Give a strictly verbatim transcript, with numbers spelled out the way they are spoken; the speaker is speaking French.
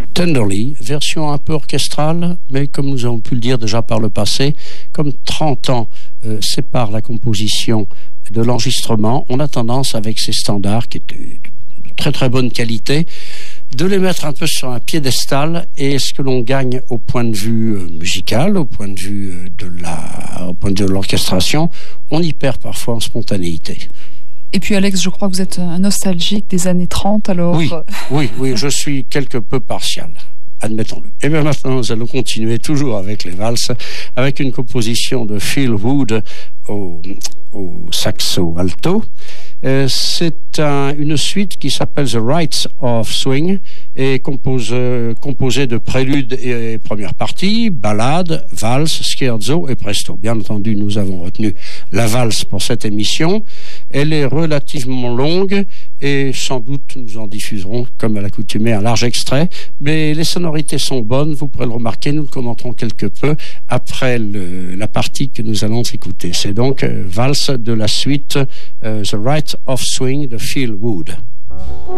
Tenderly, version un peu orchestrale, mais comme nous avons pu le dire déjà par le passé, comme trente ans euh, séparent la composition de l'enregistrement, on a tendance avec ces standards qui étaient de très très bonne qualité, de les mettre un peu sur un piédestal, et ce que l'on gagne au point de vue euh, musical, au point de vue euh, de la, au point de vue de l'orchestration, on y perd parfois en spontanéité. Et puis Alex, je crois que vous êtes un nostalgique des années trente, alors... Oui, oui, oui, je suis quelque peu partial, admettons-le. Et bien maintenant, nous allons continuer toujours avec les valses, avec une composition de Phil Wood au, au saxo alto. Euh, c'est un, une suite qui s'appelle The Rites of Swing et compose, euh, composée de préludes et, et première partie, ballades, valses, scherzo et presto. Bien entendu, nous avons retenu la valse pour cette émission. Elle est relativement longue et sans doute nous en diffuserons, comme à l'accoutumée, un large extrait. Mais les sonorités sont bonnes, vous pourrez le remarquer, nous le commenterons quelque peu après le, la partie que nous allons écouter. C'est donc euh, valse de la suite euh, The Rite of Swing de Phil Wood.